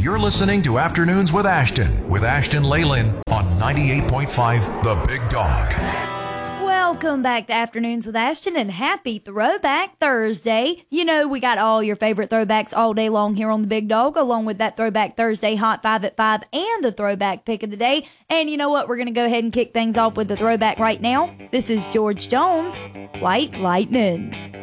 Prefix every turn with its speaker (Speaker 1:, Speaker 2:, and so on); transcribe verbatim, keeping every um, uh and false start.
Speaker 1: You're listening to Afternoons with Ashton, with Ashton Leyland on ninety-eight point five The Big Dog.
Speaker 2: Welcome back to Afternoons with Ashton, and happy Throwback Thursday. You know, we got all your favorite throwbacks all day long here on the Big Dog, along with that Throwback Thursday Hot Five at five and the Throwback Pick of the Day. And you know what? We're going to go ahead and kick things off with the throwback right now. This is George Jones, White Lightning.